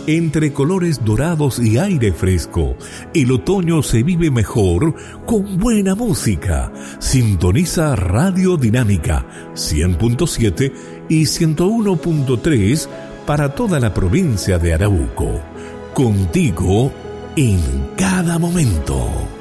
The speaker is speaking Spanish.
Entre colores dorados y aire fresco, el otoño se vive mejor con buena música. Sintoniza Radio Dinámica 100.7 y 101.3 para toda la provincia de Arauco. Contigo en cada momento.